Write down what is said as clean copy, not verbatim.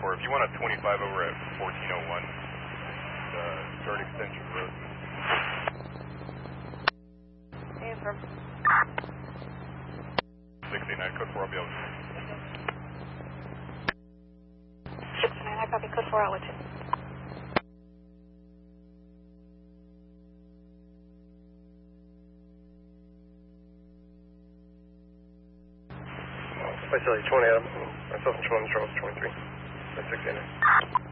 4. If you want a 25 over at 1401, third extension road. Affirm. 69, code 4, I'll be able to. 69, I copy, code 4, I'll let you. Facility 20, myself and Sean Charles 23. That's 69.